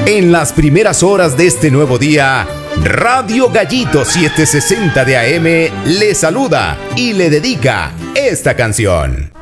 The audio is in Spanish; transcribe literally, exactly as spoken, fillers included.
En las primeras horas de este nuevo día, Radio Gallito setecientos sesenta de A M le saluda y le dedica esta canción.